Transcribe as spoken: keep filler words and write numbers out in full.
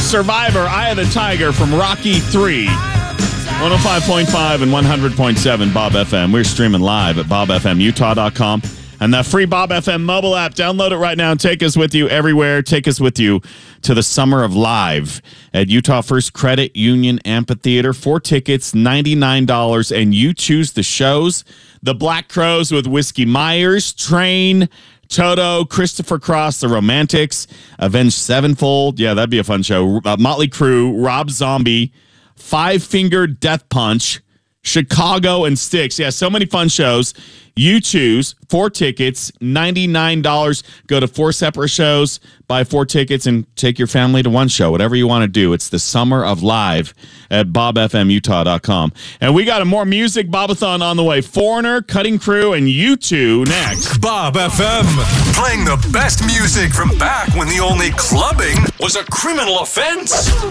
Survivor, Eye of the Tiger from Rocky three. one oh five point five and one hundred point seven Bob F M. We're streaming live at bob f m utah dot com. And that free Bob F M mobile app, download it right now and take us with you everywhere. Take us with you to the summer of live at Utah First Credit Union Amphitheater. Four tickets, ninety-nine dollars, and you choose the shows. The Black Crowes with Whiskey Myers, Train, Toto, Christopher Cross, The Romantics, Avenged Sevenfold. Yeah, that'd be a fun show. Uh, Motley Crue, Rob Zombie, Five Finger Death Punch, Chicago, and Styx. Yeah, so many fun shows. You choose. Four tickets, ninety-nine dollars. Go to four separate shows, buy four tickets, and take your family to one show. Whatever you want to do. It's the summer of live at bob f m utah dot com. And we got a more music Bobathon on the way. Foreigner, Cutting Crew, and U two next. Bob F M. Playing the best music from back when the only clubbing was a criminal offense.